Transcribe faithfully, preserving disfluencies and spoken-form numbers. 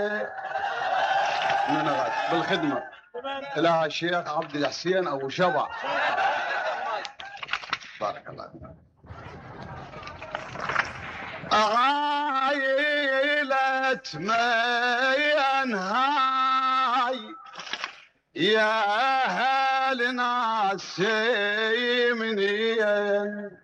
من بالخدمة إلى الشيخ عبد الحسين أبو شبع. بارك الله. عائلة مين هاي يا أهل ناس منين